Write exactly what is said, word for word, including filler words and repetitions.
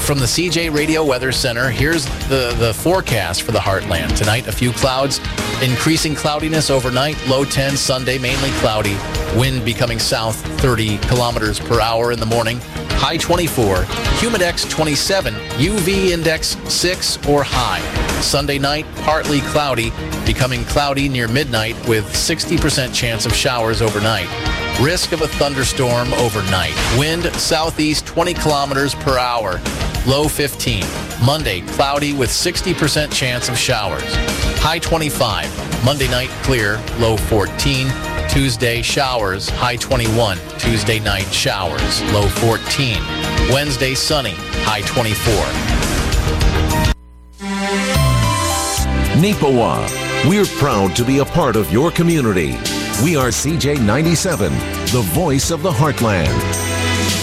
From the C J Radio Weather Center, here's the, the forecast for the Heartland. Tonight, a few clouds, increasing cloudiness overnight, low ten, Sunday, mainly cloudy, wind becoming south thirty kilometers per hour in the morning, high twenty-four, humidex twenty-seven, U V index six or high. Sunday night, partly cloudy, becoming cloudy near midnight with sixty percent chance of showers overnight. Risk of a thunderstorm overnight. Wind southeast twenty kilometers per hour. Low fifteen. Monday, cloudy with sixty percent chance of showers. High twenty-five. Monday night, clear. Low fourteen. Tuesday, showers. High twenty-one. Tuesday night, showers. Low fourteen. Wednesday, sunny. High twenty-four. Neepawa. We're proud to be a part of your community. We are C J ninety-seven, the voice of the Heartland.